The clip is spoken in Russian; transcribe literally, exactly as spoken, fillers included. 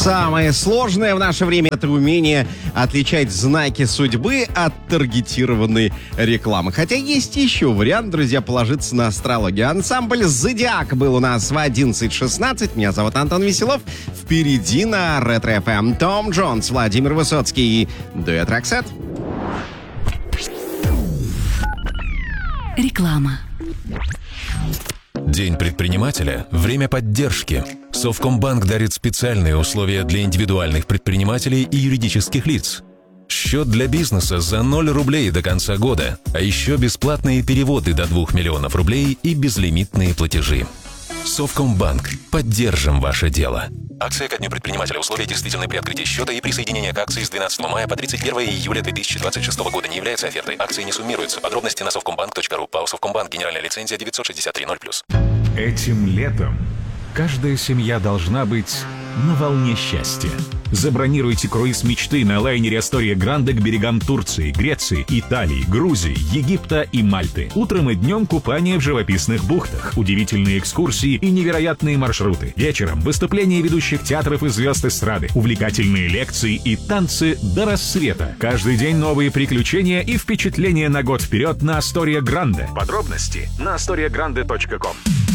Самое сложное в наше время — это умение отличать знаки судьбы от таргетированной рекламы. Хотя есть еще вариант, друзья, положиться на астрологию. Ансамбль «Зодиак» был у нас в одиннадцать шестнадцать. Меня зовут Антон Веселов. Впереди на Ретро-эф эм Том Джонс, Владимир Высоцкий и дуэт «Роксет». Реклама. День предпринимателя – время поддержки. Совкомбанк дарит специальные условия для индивидуальных предпринимателей и юридических лиц. Счет для бизнеса за ноль рублей до конца года, а еще бесплатные переводы до двух миллионов рублей и безлимитные платежи. Совкомбанк. Поддержим ваше дело. Акция ко дню предпринимателя. Условия действительны при открытии счета и присоединение к акции с двенадцатого мая по тридцать первое июля две тысячи двадцать шестого года не является офертой. Акции не суммируются. Подробности на совкомбанк точка ру. ПАО «Совкомбанк». Генеральная лицензия девятьсот шестьдесят три ноль плюс. Этим летом каждая семья должна быть на волне счастья. Забронируйте круиз мечты на лайнере Астория Гранде к берегам Турции, Греции, Италии, Грузии, Египта и Мальты. Утром и днем купание в живописных бухтах, удивительные экскурсии и невероятные маршруты. Вечером выступления ведущих театров и звезд эстрады, увлекательные лекции и танцы до рассвета. Каждый день новые приключения и впечатления на год вперед на Астория Гранде. Подробности на астория гранде точка ком.